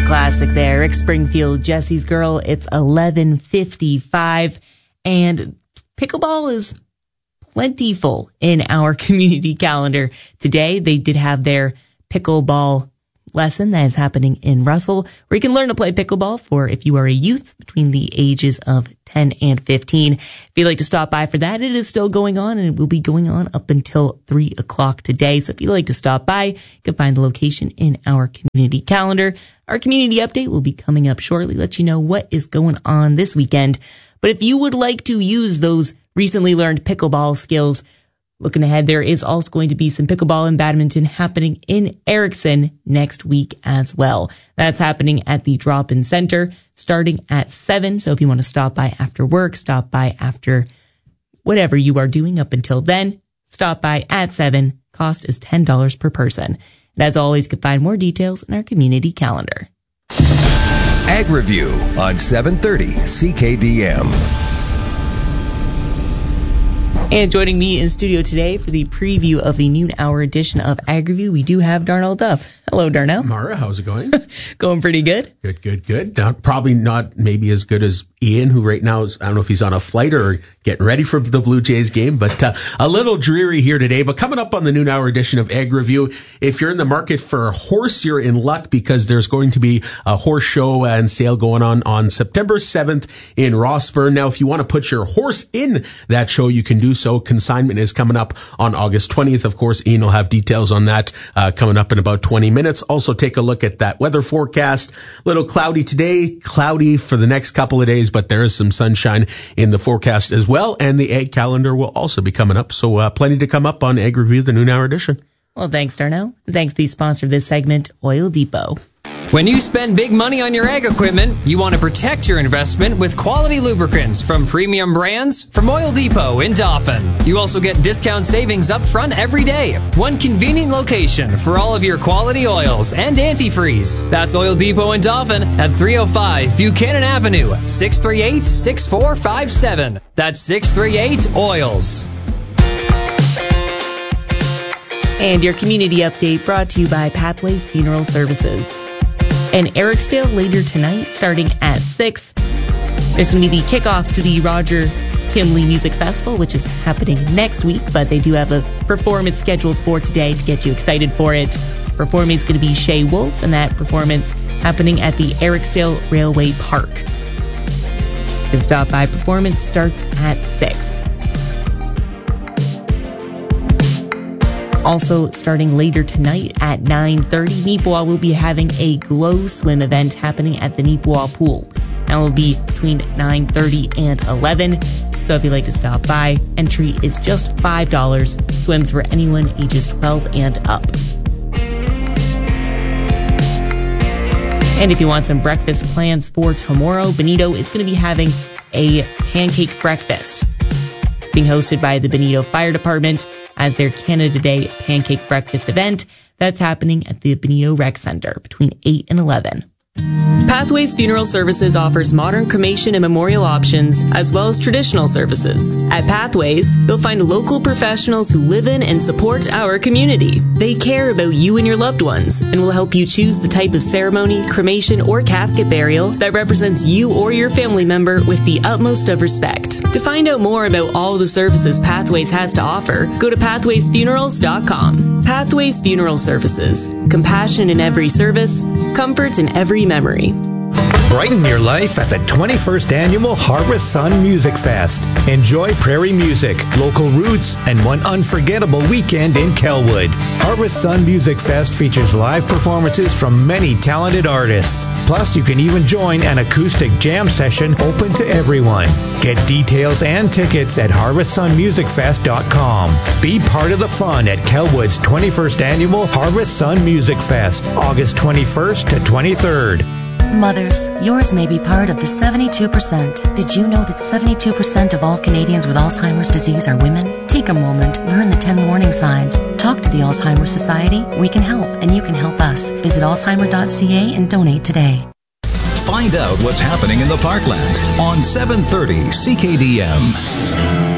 classic there. Rick Springfield, Jesse's Girl. It's 11:55, and pickleball is plentiful in our community calendar. Today, they did have their pickleball lesson that is happening in Russell, where you can learn to play pickleball for if you are a youth between the ages of 10 and 15. If you'd like to stop by for that, it is still going on, and it will be going on up until 3 o'clock today. So if you'd like to stop by, you can find the location in our community calendar. Our community update will be coming up shortly, let you know what is going on this weekend. But if you would like to use those recently learned pickleball skills, looking ahead, there is also going to be some pickleball and badminton happening in Erickson next week as well. That's happening at the Drop-In Center starting at 7. So if you want to stop by after work, stop by after whatever you are doing up until then, stop by at 7. Cost is $10 per person. And as always, you can find more details in our community calendar. Ag Review on 730 CKDM. And joining me in studio today for the preview of the noon hour edition of Ag Review, we do have Darnell Duff. Hello, Darnell. Mara, how's it going? Going pretty good. Good. Probably not maybe as good as Ian, who right now is, I don't know if he's on a flight or getting ready for the Blue Jays game, but a little dreary here today. But coming up on the noon hour edition of Ag Review, if you're in the market for a horse, you're in luck, because there's going to be a horse show and sale going on September 7th in Rossburn. Now, if you want to put your horse in that show, you can do so. Consignment is coming up on August 20th. Of course, Ian will have details on that coming up in about 20 minutes. Also, take a look at that weather forecast. A little cloudy today, cloudy for the next couple of days, but there is some sunshine in the forecast as well. And the Ag calendar will also be coming up. So plenty to come up on Ag Review, the noon hour edition. Well, thanks, Darnell. Thanks to the sponsor of this segment, Oil Depot. When you spend big money on your ag equipment, you want to protect your investment with quality lubricants from premium brands from Oil Depot in Dauphin. You also get discount savings up front every day. One convenient location for all of your quality oils and antifreeze. That's Oil Depot in Dauphin at 305 Buchanan Avenue, 638-6457. That's 638-OILS. And your community update brought to you by Pathways Funeral Services. In Ericksdale later tonight, starting at 6, there's going to be the kickoff to the Roger Kinley Music Festival, which is happening next week, but they do have a performance scheduled for today to get you excited for it. Performing is going to be Shay Wolf, and that performance happening at the Ericksdale Railway Park. You can stop by. Performance starts at 6. Also, starting later tonight at 9:30, Neepawa will be having a glow swim event happening at the Neepawa Pool. That will be between 9:30 and 11. So if you'd like to stop by, entry is just $5. Swims for anyone ages 12 and up. And if you want some breakfast plans for tomorrow, Bonito is going to be having a pancake breakfast. It's being hosted by the Bonito Fire Department as their Canada Day pancake breakfast event. That's happening at the Bonito Rec Center between 8 and 11. Pathways Funeral Services offers modern cremation and memorial options as well as traditional services. At Pathways, you'll find local professionals who live in and support our community. They care about you and your loved ones and will help you choose the type of ceremony, cremation, or casket burial that represents you or your family member with the utmost of respect. To find out more about all the services Pathways has to offer, go to pathwaysfunerals.com. Pathways Funeral Services. Compassion in every service, comfort in every memory. Brighten your life at the 21st Annual Harvest Sun Music Fest. Enjoy prairie music, local roots, and one unforgettable weekend in Kelwood. Harvest Sun Music Fest features live performances from many talented artists. Plus, you can even join an acoustic jam session open to everyone. Get details and tickets at harvestsunmusicfest.com. Be part of the fun at Kelwood's 21st Annual Harvest Sun Music Fest, August 21st to 23rd. Mothers, yours may be part of the 72%. Did you know that 72% of all Canadians with Alzheimer's disease are women? Take a moment, learn the 10 warning signs. Talk to the Alzheimer's Society. We can help, and you can help us. Visit alzheimer.ca and donate today. Find out what's happening in the Parkland on 730 CKDM.